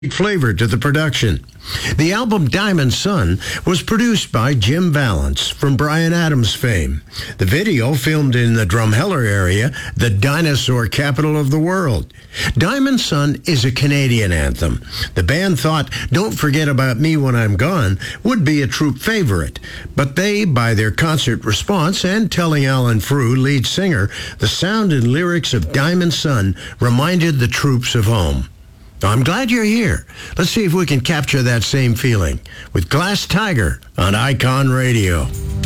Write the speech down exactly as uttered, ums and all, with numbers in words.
flavor to the production. The album Diamond Sun was produced by Jim Vallance from Bryan Adams fame. The video, filmed in the Drumheller area, the dinosaur capital of the world. Diamond Sun is a Canadian anthem. The band thought Don't Forget About Me When I'm Gone would be a troop favorite, but they, by their concert response and telling Alan Frew, lead singer, the sound and lyrics of Diamond Sun reminded the troops of home. I'm glad you're here. Let's see if we can capture that same feeling with Glass Tiger on Icon Radio.